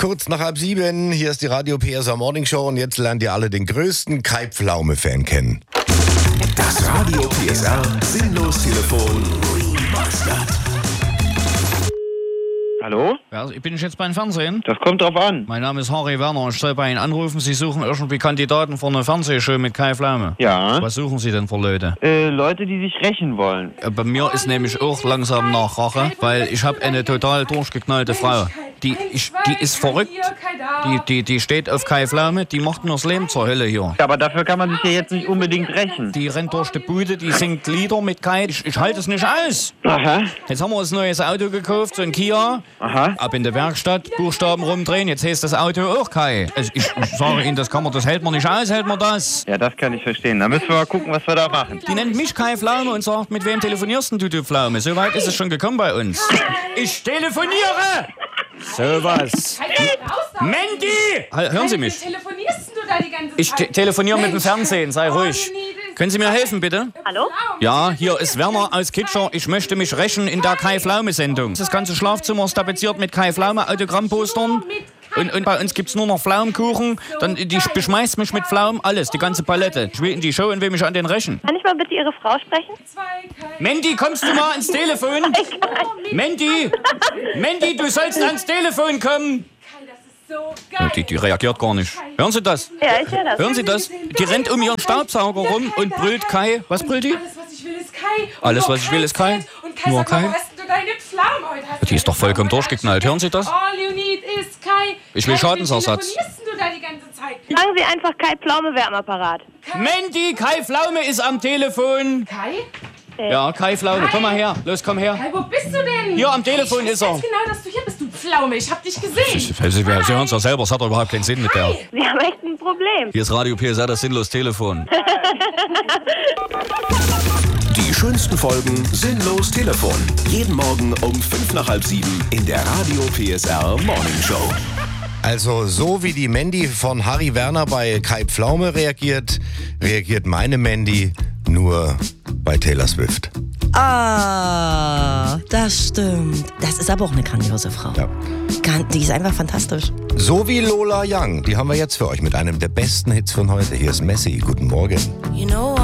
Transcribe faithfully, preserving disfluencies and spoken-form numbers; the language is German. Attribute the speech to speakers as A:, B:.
A: Kurz nach halb sieben, hier ist die Radio P S R Morning Show und jetzt lernt ihr alle den größten Kai Pflaume-Fan kennen.
B: Das Radio P S R Sinnlos-Telefon Remastered.
C: Hallo?
D: Ja, bin ich jetzt beim Fernsehen?
C: Das kommt drauf an.
D: Mein Name ist Harry Werner. Ich soll bei Ihnen anrufen. Sie suchen irgendwie Kandidaten für eine Fernsehshow mit Kai Pflaume.
C: Ja.
D: Was suchen Sie denn für Leute?
C: Äh, Leute, die sich rächen wollen.
D: Äh, Bei mir ist nämlich auch langsam nach Rache, weil ich habe eine total durchgeknallte Frau. Die, ich, die ist verrückt. Die, die, die steht auf Kai Pflaume, die macht nur das Leben zur Hölle hier.
C: Aber dafür kann man sich ja jetzt nicht unbedingt rächen.
D: Die rennt durch die Bude, die singt Lieder mit Kai. Ich, ich halte es nicht aus.
C: Aha.
D: Jetzt haben wir uns ein neues Auto gekauft, so ein Kia.
C: Aha.
D: Ab in der Werkstatt, Buchstaben rumdrehen, jetzt heißt das Auto auch Kai. Also ich, ich sage Ihnen, das kann man, das hält man nicht aus, hält man das.
C: Ja, das kann ich verstehen. Da müssen wir mal gucken, was wir da machen.
D: Die nennt mich Kai Pflaume und sagt, mit wem telefonierst denn du, du Pflaume? So weit ist es schon gekommen bei uns. Ich telefoniere! So was. Mandy! Hall- Hören Sie mich?
E: Telefonierst du da die ganze Zeit?
D: Ich te- telefoniere mit dem Fernsehen, sei ruhig. Können Sie mir helfen, bitte?
F: Hallo?
D: Ja, hier ist Werner aus Kitscher. Ich möchte mich rächen in der Kai-Pflaume-Sendung. Das ganze Schlafzimmer ist tapeziert mit Kai-Pflaume-Autogrammpostern. Und, und bei uns gibt's nur noch Pflaumenkuchen. Dann, die beschmeißt mich mit Pflaumen, alles, die ganze Palette. Ich will in die Show und will mich an den rächen.
F: Kann ich mal bitte Ihre Frau sprechen?
D: Mandy, kommst du mal ans Telefon? Mandy! Mandy, du sollst ans Telefon kommen! Ja, die, die reagiert gar nicht. Hören Sie das?
F: Ja, ich höre das.
D: Hören Sie das? Die rennt um ihren Staubsauger rum und brüllt Kai. Was brüllt die?
E: Alles, was ich will, ist Kai. Und
D: Alles,
E: nur
D: was ich will, ist Kai?
E: Und Kai
D: Nur
E: sagt, warum
D: Kai?
E: hast du deine Pflaume heute? Hast
D: Die ist
E: du
D: doch vollkommen
E: Pflaume?
D: durchgeknallt. Hören Sie das?
E: All you need is Kai.
D: Ich will
E: Kai,
D: Schadensersatz.
E: Wie telefonierst du da die ganze Zeit?
F: Sagen Sie einfach Kai Pflaume, wer am Apparat.
D: Mandy, Kai Pflaume ist am Telefon.
E: Kai?
D: Ja, Kai Pflaume, komm mal her. Los, komm her.
E: Kai, wo bist du denn?
D: Hier am Telefon
E: ich
D: ist er.
E: Ich weiß genau, dass du hier bist, du Pflaume. Ich hab dich gesehen.
D: Sie, Sie hören es ja selber, es hat doch überhaupt keinen Sinn mit der.
F: Sie haben echt ein Problem.
D: Hier ist Radio P S R, das sinnlos Telefon.
B: Die schönsten Folgen Sinnlos Telefon. Jeden Morgen um fünf nach halb sieben in der Radio P S R Morning Show.
A: Also so wie die Mandy von Harry Werner bei Kai Pflaume reagiert, reagiert meine Mandy nur bei Taylor Swift.
G: Ah, das stimmt. Das ist aber auch eine grandiose Frau.
A: Ja.
G: Gan- Die ist einfach fantastisch.
A: So wie Lola Young, die haben wir jetzt für euch mit einem der besten Hits von heute. Hier ist Messi, guten Morgen.
G: You know